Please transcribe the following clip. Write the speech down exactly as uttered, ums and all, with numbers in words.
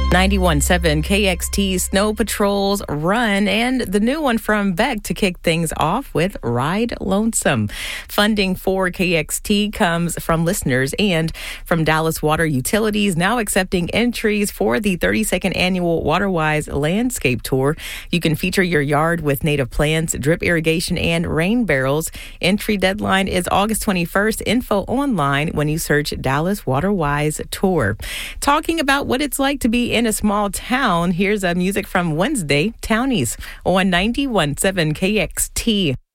ninety-one point seven K X T Snow Patrol's Run, and the new one from Beck to kick things off with Ride Lonesome. Funding for K X T comes from listeners and from Dallas Water Utilities, now accepting entries for the thirty-second annual WaterWise Landscape Tour. You can feature your yard with native plants, drip irrigation, and rain barrels. Entry deadline is August twenty-first. Info online when you search Dallas WaterWise Tour. Talking about what it's like to be in a small town, here's a music from Wednesday, Townies, on ninety-one point seven K X T.